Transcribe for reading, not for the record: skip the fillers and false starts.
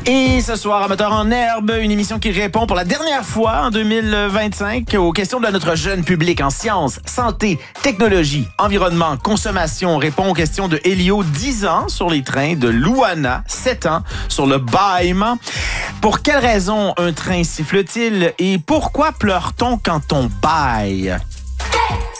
Et ce soir, Amateur en herbe, une émission qui répond pour la dernière fois en 2025 aux questions de notre jeune public en sciences, santé, technologie, environnement, consommation. On répond aux questions de Elio, 10 ans, sur les trains, de Louana, 7 ans, sur le bâillement. Pour quelle raison un train siffle-t-il et pourquoi pleure-t-on quand on bâille?